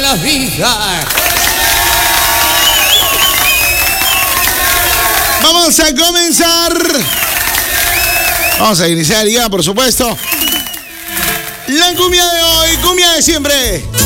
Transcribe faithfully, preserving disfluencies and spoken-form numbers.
la vida. Vamos a comenzar. Vamos a iniciar ya, por supuesto. La cumbia de hoy, cumbia de siempre.